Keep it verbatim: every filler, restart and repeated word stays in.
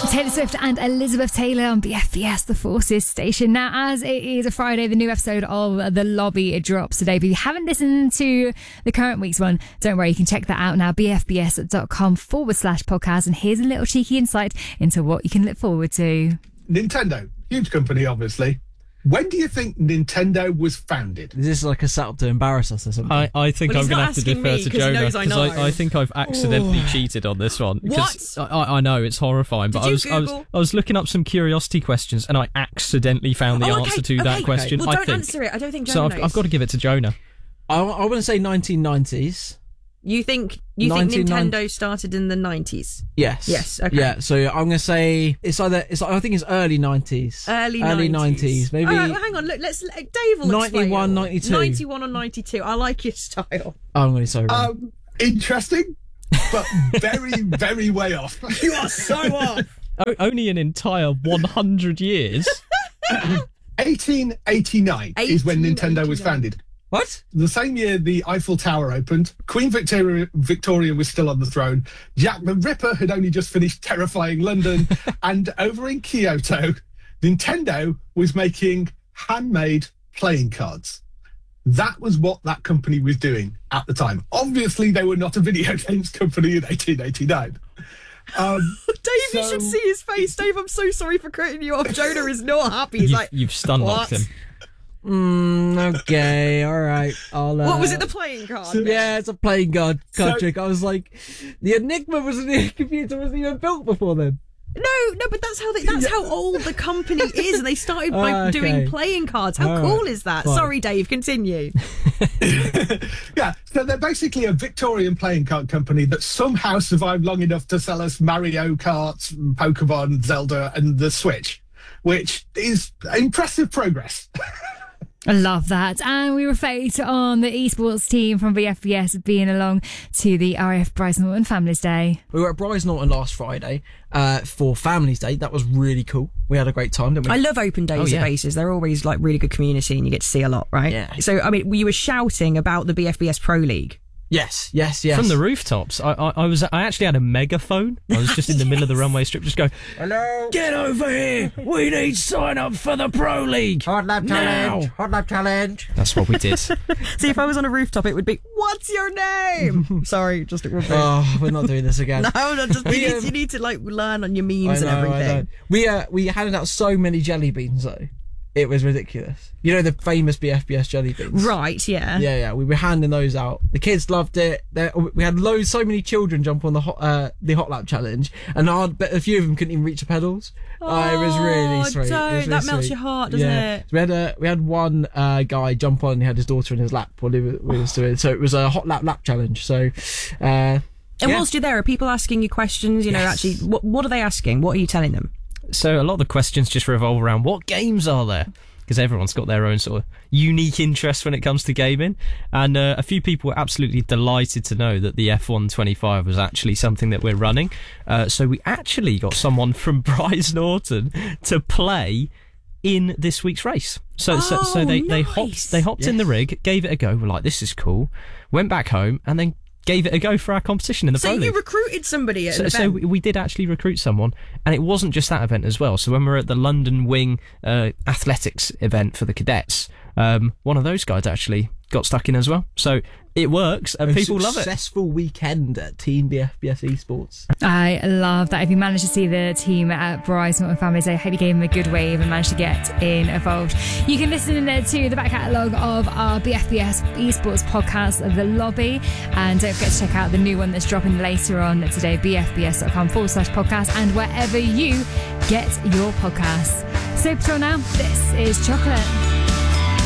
Taylor Swift and Elizabeth Taylor on B F B S, the Forces station. Now, as it is a Friday, the new episode of The Lobby drops today. But if you haven't listened to the current week's one, don't worry, you can check that out now, bfbs.com forward slash podcast. And here's a little cheeky insight into what you can look forward to. Nintendo, huge company, obviously. When do you think Nintendo was founded? Is this like a setup to embarrass us or something? I, I think well, I'm going to have to defer me, to Jonah because I, I, I think I've accidentally Ooh. cheated on this one. What? I, I know, it's horrifying, but Did I was, you I was I was looking up some curiosity questions and I accidentally found the oh, okay, answer to okay. that question. Well, I don't think. answer it. I don't think Jonah So I've, knows. I've got to give it to Jonah. I, I want to say nineteen nineties. You think you think Nintendo started in the nineties? Yes. Yes. Okay. Yeah. So I'm going to say it's either it's I think it's early nineties. Early early nineties. nineties. Maybe. All right, well, hang on. Look, let's Dave will ninety-one, explain. ninety-two. ninety-one or ninety-two. I like your style. Oh, I'm really sorry. Um, interesting, but very, very way off. You are so off. O- only an entire one hundred years. eighteen eighty-nine is when Nintendo was founded. What? The same year the Eiffel Tower opened, Queen Victoria, Victoria was still on the throne, Jack the Ripper had only just finished terrifying London, and over in Kyoto, Nintendo was making handmade playing cards. That was what that company was doing at the time. Obviously, they were not a video games company in eighteen eighty-nine. Um, Dave, so... you should see his face. Dave, I'm so sorry for cutting you off. Jonah is not happy. He's you've, like, you've stun locked him. Mm, okay, all right. I'll, uh, what was it? The playing card? So, yeah, it's a playing card, card So- trick. I was like, the Enigma wasn't the computer wasn't even built before then. No, no, but that's how they, that's how old the company is. They started by Ah, okay. doing playing cards. How All cool right. is that? Fine. Sorry, Dave. Continue. yeah, so they're basically a Victorian playing card company that somehow survived long enough to sell us Mario Kart, Pokemon, Zelda, and the Switch, which is impressive progress. I love that. And we reflect on the esports team from B F B S being along to the R A F Bryce Norton Families Day. We were at Bryce Norton last Friday uh, for Families Day. That was really cool. We had a great time, didn't we? I love open days Oh, yeah. at bases. They're always like really good community and you get to see a lot, right? Yeah. So, I mean, you were shouting about the B F B S Pro League. Yes, yes, yes. From the rooftops. I, I, I was. I actually had a megaphone. I was just in the middle of the runway strip, just going, Hello. "Get over here! We need sign up for the Pro League." Hot lap challenge. Now. Hot lap challenge. That's what we did. See, if I was on a rooftop, it would be, what's your name? Sorry, just it would be. Oh, we're not doing this again. No, no, just, you, We, need, um, you need to like learn on your I memes know, and I know. everything. We uh, we handed out so many jelly beans though. It was ridiculous. You know the famous B F B S jelly beans. Right, yeah. Yeah, yeah. We were handing those out. The kids loved it. They're, we had loads, so many children jump on the hot, uh, the hot lap challenge, and I bet a few of them couldn't even reach the pedals. Oh, uh, it was really sweet. It was don't. really That melts sweet. your heart, doesn't yeah. it? So we had a we had one uh, guy jump on. And he had his daughter in his lap while he was, we was doing. So it was a hot lap lap challenge. So. Uh, And yeah. whilst you're there, are people asking you questions? You know, Yes. actually, what, what are they asking? What are you telling them? So a lot of the questions just revolve around what games are there, because everyone's got their own sort of unique interest when it comes to gaming. And uh, a few people were absolutely delighted to know that the F one twenty-five was actually something that we're running. Uh, so we actually got someone from Bryce Norton to play in this week's race. So Oh, so, so they, they nice. hopped, they hopped in Yes. the rig, gave it a go, were like, this is cool, went back home, and then gave it a go for our competition in the So Pro you League. recruited somebody at So, an so event? we, we did actually recruit someone, and it wasn't just that event as well. So when we were at the London Wing uh, athletics event for the cadets, um, one of those guys actually got stuck in as well. So it works, and a people love it. Successful weekend at Team B F B S Esports. I love that. If you managed to see the team at Bryce Norton Families Day, I hope you gave them a good wave and managed to get in involved. You can listen to the back catalogue of our B F B S Esports podcast, The Lobby, and don't forget to check out the new one that's dropping later on today, bfbs.com forward slash podcast, and wherever you get your podcasts. So, till now, this is Chocolate.